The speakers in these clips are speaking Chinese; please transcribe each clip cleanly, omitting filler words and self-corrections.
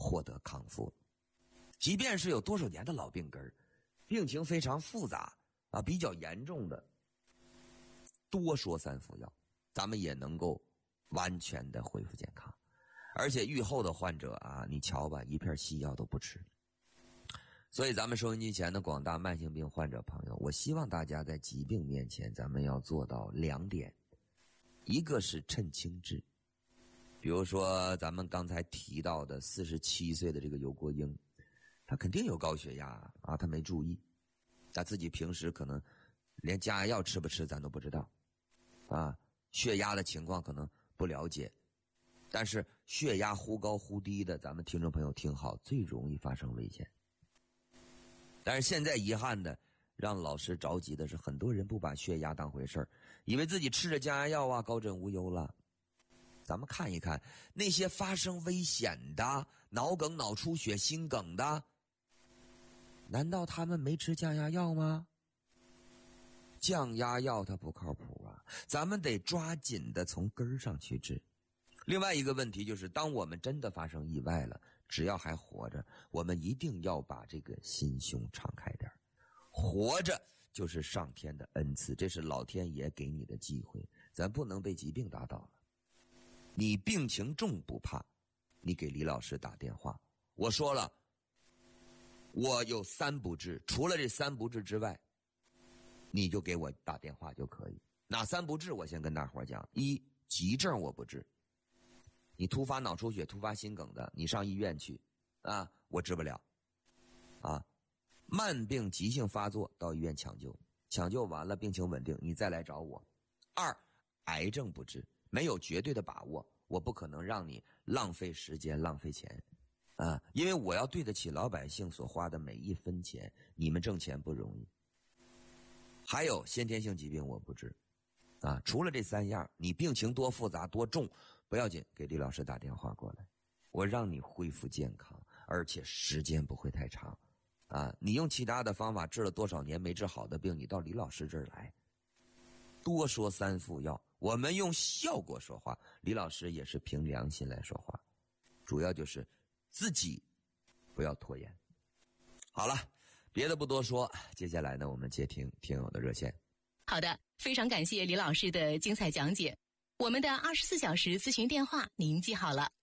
获得康复。即便是有多少年的老病根儿，病情非常复杂啊，比较严重的，多说3副药，咱们也能够完全的恢复健康。而且愈后的患者啊，你瞧吧，一片西药都不吃。所以咱们收音机前的广大慢性病患者朋友，我希望大家在疾病面前，咱们要做到2点，一个是趁轻治。比如说咱们刚才提到的47岁的这个尤国英，他肯定有高血压啊，他没注意，他自己平时可能连降压药吃不吃咱都不知道啊，血压的情况可能不了解。但是血压忽高忽低的，咱们听众朋友听好，最容易发生危险。但是现在遗憾的，让老师着急的是，很多人不把血压当回事儿，以为自己吃着降压药啊，高枕无忧了。咱们看一看那些发生危险的脑梗、脑出血、心梗的，难道他们没吃降压药吗？降压药它不靠谱啊，咱们得抓紧的从根儿上去治。另外一个问题就是，当我们真的发生意外了，只要还活着，我们一定要把这个心胸敞开点。活着就是上天的恩赐，这是老天爷给你的机会，咱不能被疾病打倒了。你病情重不怕，你给李老师打电话。我说了，我有3不治，除了这3不治之外，你就给我打电话就可以。哪3不治？我先跟大伙讲：一，急症我不治。你突发脑出血、突发心梗的，你上医院去啊，我治不了啊。慢病急性发作到医院抢救，抢救完了病情稳定，你再来找我。2，癌症不治，没有绝对的把握，我不可能让你浪费时间、浪费钱啊，因为我要对得起老百姓所花的每一分钱，你们挣钱不容易。还有先天性疾病我不治啊，除了这3样，你病情多复杂多重不要紧，给李老师打电话过来，我让你恢复健康，而且时间不会太长啊。你用其他的方法治了多少年没治好的病，你到李老师这儿来，多说3副药，我们用效果说话，李老师也是凭良心来说话，主要就是自己不要拖延。好了，别的不多说，接下来呢，我们接听听友的热线。 好的，非常感谢李老师的精彩讲解。我们的24小时咨询电话您记好了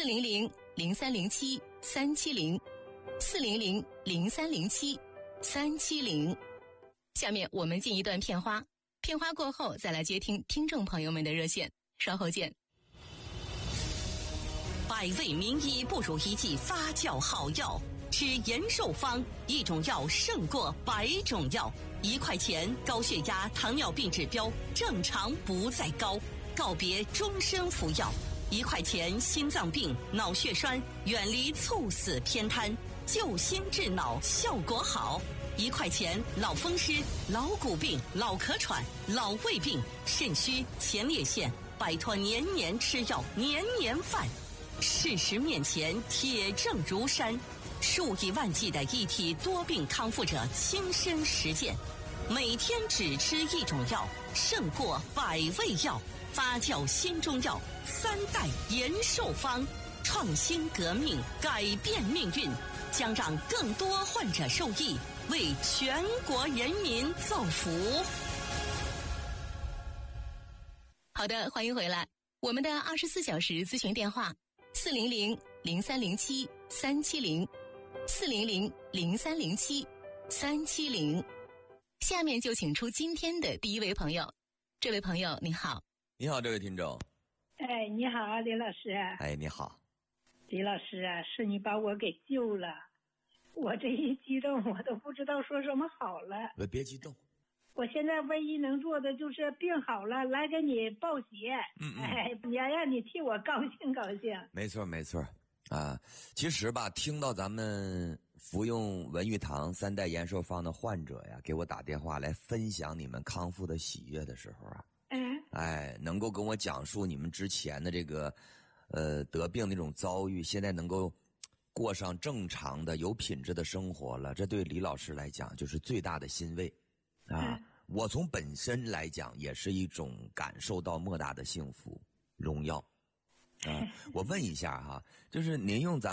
，400-0307-370，400-0307-370。下面我们进一段片花，片花过后再来接听听众朋友们的热线，稍后见。 百味名医不如一剂发酵好药，吃延寿方，一种药胜过100种药。1块钱，高血压、糖尿病指标正常不再高，告别终身服药。1块钱，心脏病、脑血栓远离猝死偏瘫，救心治脑效果好。1块钱，老风湿、老骨病、老咳喘、老胃病、肾虚、前列腺，摆脱年年吃药、年年犯。事实面前，铁证如山，数以万计的一体多病康复者亲身实践，每天只吃一种药，胜过100味药。发酵新中药3代延寿方，创新革命，改变命运，将让更多患者受益，为全国人民造福。 好的，欢迎回来。我们的24小时咨询电话400-0307-370，400-0307-370。下面就请出今天的第一位朋友。这位朋友你好。 你好，这位听众。 哎，你好，李老师。 哎，你好。 李老师啊，是你把我给救了，我这一激动，我都不知道说什么好了。 别激动。 我现在唯一能做的就是病好了来给你报喜，哎，也让你替我高兴高兴。 没错没错啊，其实吧，听到咱们服用文玉堂3代延寿方的患者呀，给我打电话来分享你们康复的喜悦的时候啊，哎，能够跟我讲述你们之前的这个得病那种遭遇，现在能够过上正常的有品质的生活了，这对李老师来讲就是最大的欣慰啊。我从本身来讲也是一种感受到莫大的幸福荣耀啊。我问一下哈，就是您用咱